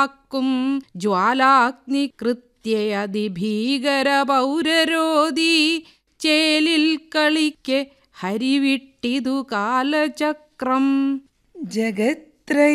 ക്കും ജ്വാലാഗ്നി കൃത്യയതിഭീകര പൗരരോധി ചേലിൽ കളിക്കെ ഹരിവിട്ടിതു കാലചക്രം. ജഗത്രയ